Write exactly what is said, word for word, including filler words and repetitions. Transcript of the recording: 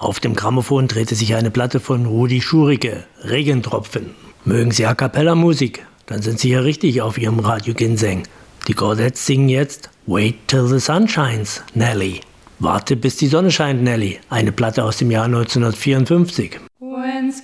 Auf dem Grammophon drehte sich eine Platte von Rudi Schurike, Regentropfen. Mögen Sie A Cappella Musik? Dann sind Sie hier richtig auf Ihrem Radio Ginseng. Die Chordettes singen jetzt Wait Till the Sun Shines, Nelly. Warte bis die Sonne scheint, Nelly. Eine Platte aus dem Jahr neunzehnhundertvierundfünfzig.